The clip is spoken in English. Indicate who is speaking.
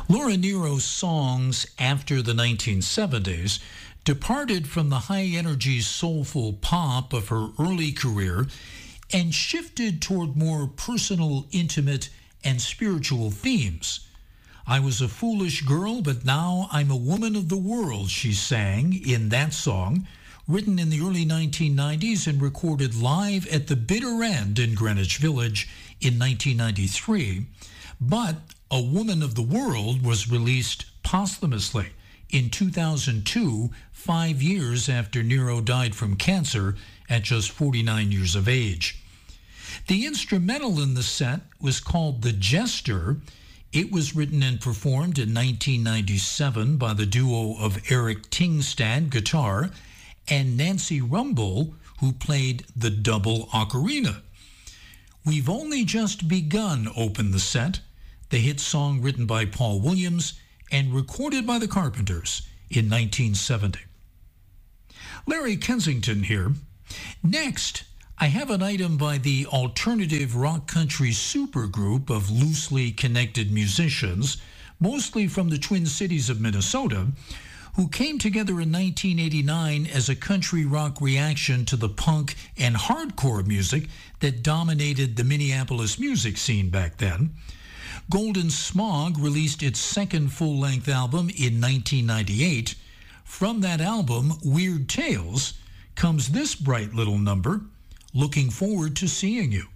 Speaker 1: Laura Nero's songs after the 1970s departed from the high-energy soulful pop of her early career and shifted toward more personal, intimate, and spiritual themes. I was a foolish girl, but now I'm a woman of the world, she sang in that song, written in the early 1990s and recorded live at the Bitter End in Greenwich Village in 1993. But A Woman of the World was released posthumously in 2002, 5 years after Nero died from cancer at just 49 years of age. The instrumental in the set was called The Jester. It was written and performed in 1997 by the duo of Eric Tingstad, guitar, and Nancy Rumball, who played the double ocarina. We've Only Just Begun opened the set, the hit song written by Paul Williams and recorded by the Carpenters in 1970. Larry Kensington here. Next, I have an item by the alternative rock country supergroup of loosely connected musicians, mostly from the Twin Cities of Minnesota, who came together in 1989 as a country rock reaction to the punk and hardcore music that dominated the Minneapolis music scene back then. Golden Smog released its second full-length album in 1998. From that album, Weird Tales, comes this bright little number, Looking Forward to Seeing You.